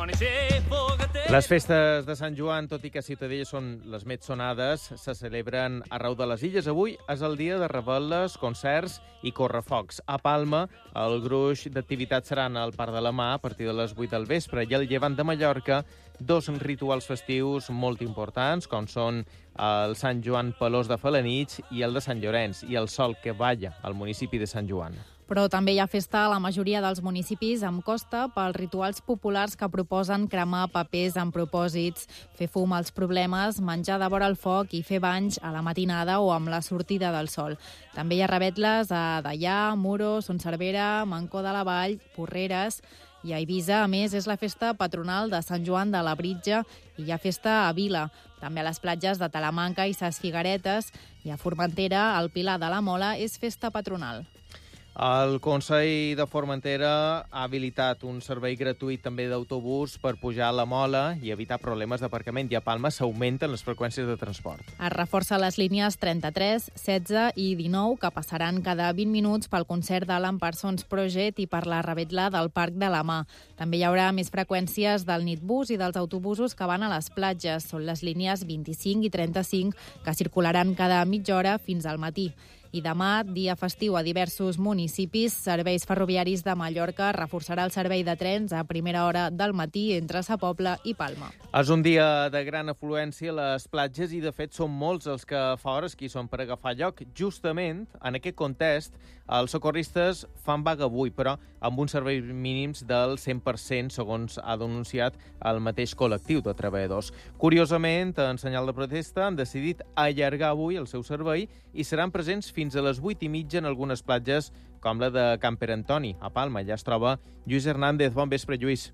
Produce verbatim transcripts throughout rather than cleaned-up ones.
Les festes de Sant Joan, tot i que a Ciutadella són les més sonades, se celebren arreu de les illes. Avui és el dia de revetles, concerts i correfocs. A Palma, el gruix d'activitats seran al Parc de la Mar a partir de les vuit del vespre, i al Llevant de Mallorca, dos rituals festius molt importants, com són el Sant Joan Pelós de Felanitx i el de Sant Llorenç, i el Sol que balla al municipi de Sant Joan. Però també hi ha festa a la majoria dels municipis amb costa pels rituals populars que proposen cremar papers amb propòsits, fer fum als problemes, menjar de vora el foc i fer banys a la matinada o amb la sortida del sol. També hi ha revetles a Deià, Muro, Son Cervera, Mancor de la Vall, Porreres, i a Eivissa, a més, és la festa patronal de Sant Joan de la Britja i hi ha festa a Vila. També a les platges de Talamanca i Ses Figueretes, i a Formentera, al Pilar de la Mola, és festa patronal. El Consell de Formentera ha habilitat un servei gratuït també d'autobús per pujar a la Mola i evitar problemes d'aparcament, i a Palma s'augmenten les freqüències de transport. Es reforça les línies trenta-tres, setze i dinou, que passaran cada vint minuts pel concert de l'Ampersons Project i per la revetla del Parc de la Mar. També hi haurà més freqüències del Nitbus i dels autobusos que van a les platges. Són les línies vint-i-cinc i trenta-cinc, que circularan cada mitja hora fins al matí. I demà, dia festiu a diversos municipis, Serveis Ferroviaris de Mallorca reforçarà el servei de trens a primera hora del matí entre Sa Pobla i Palma. És un dia de gran afluència a les platges i, de fet, són molts els que fa hores que hi són per agafar lloc. Justament, en aquest context, els socorristes fan vaga avui, però amb uns serveis mínims del cent per cent, segons ha denunciat el mateix col·lectiu de treballadors. Curiosament, en senyal de protesta, han decidit allargar avui el seu servei i seran presents fins a les vuit i mitja en algunes platges, com la de Can Pere Antoni, a Palma. Ja es troba Lluís Hernández. Bon vespre, Lluís.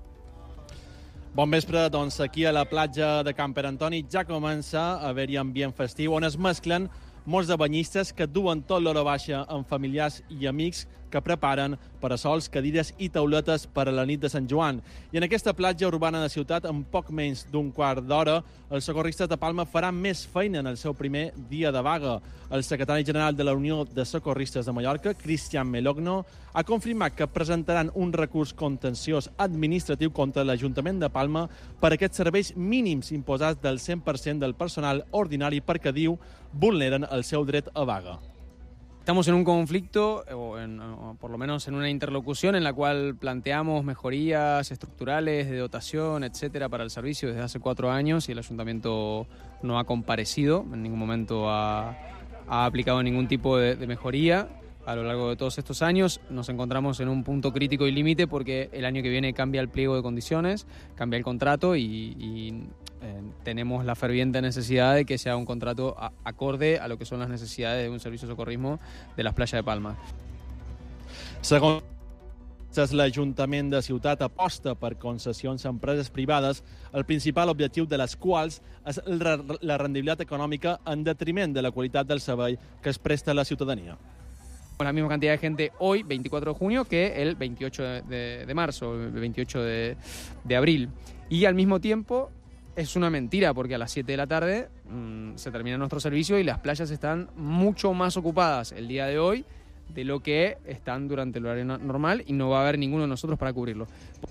Bon vespre. Doncs aquí a la platja de Can Pere Antoni ja comença a haver-hi ambient festiu, on es mesclen molts de banyistes que duen tot l'hora baixa amb familiars i amics que preparen parasols, cadires i tauletes per a la nit de Sant Joan. I en aquesta platja urbana de ciutat, en poc menys d'un quart d'hora, els socorristes de Palma faran més feina en el seu primer dia de vaga. El secretari general de la Unió de Socorristes de Mallorca, Cristian Melogno, ha confirmat que presentaran un recurs contenciós administratiu contra l'Ajuntament de Palma per aquests serveis mínims imposats del cent per cent del personal ordinari, perquè, diu, vulneren el seu dret a vaga. Estamos en un conflicto, o, en, o por lo menos en una interlocución en la cual planteamos mejorías estructurales de dotación, etcétera, para el servicio desde hace cuatro años, y el Ayuntamiento no ha comparecido, en ningún momento ha, ha aplicado ningún tipo de, de mejoría. A lo largo de todos estos años nos encontramos en un punto crítico y límite, porque el año que viene cambia el pliego de condiciones, cambia el contrato y, y eh, tenemos la ferviente necesidad de que sea un contrato a, acorde a lo que son las necesidades de un servicio de socorrismo de las playas de Palma. Segons l'Ajuntament de Ciutat aposta per concessions a empreses privades, el principal objectiu de les quals és la rendibilitat econòmica en detriment de la qualitat del servei que es presta a la ciutadania. La misma cantidad de gente hoy, veinticuatro de junio, que el veintiocho de, de marzo, el veintiocho de, de abril. Y al mismo tiempo es una mentira, porque a las siete de la tarde mmm, se termina nuestro servicio y las playas están mucho más ocupadas el día de hoy de lo que están durante el horario normal, y no va a haber ninguno de nosotros para cubrirlo.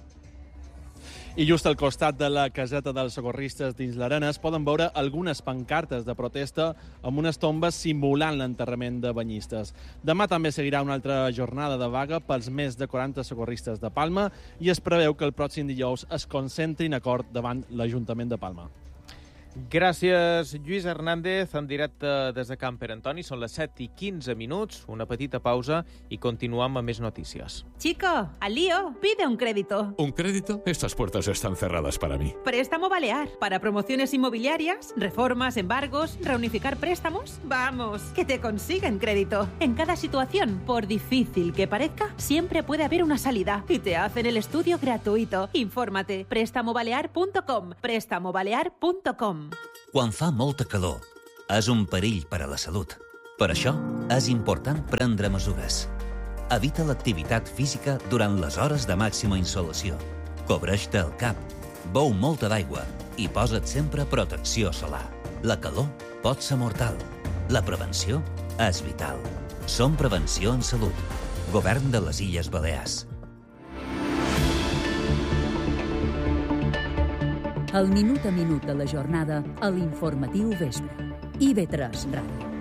I just al costat de la caseta dels socorristes dins l'Arenes poden veure algunes pancartes de protesta amb unes tombes simulant l'enterrament de banyistes. Demà també seguirà una altra jornada de vaga pels més de quaranta socorristes de Palma, i es preveu que el pròxim dijous es concentrin acord davant l'Ajuntament de Palma. Gràcies, Lluís Hernández, en directe des de Can Pere Antoni. Són les set i quinze minuts, una petita pausa i continuam amb més notícies. Chico, al lío, pide un crédito. ¿Un crédito? Estas puertas están cerradas para mí. Préstamo Balear, para promociones inmobiliarias, reformas, embargos, reunificar préstamos. Vamos, que te consiguen crédito. En cada situación, por difícil que parezca, siempre puede haber una salida, y te hacen el estudio gratuito. Infórmate, préstamo balear punto com, préstamo balear punto com. Quan fa molta calor, és un perill per a la salut. Per això, és important prendre mesures. Evita l'activitat física durant les hores de màxima insolació. Cobreix-te el cap, beu molta d'aigua i posa't sempre protecció solar. La calor pot ser mortal. La prevenció és vital. Som Prevenció en Salut. Govern de les Illes Balears. El minut a minut de la jornada a l'informatiu vespre. I V tres Ràdio.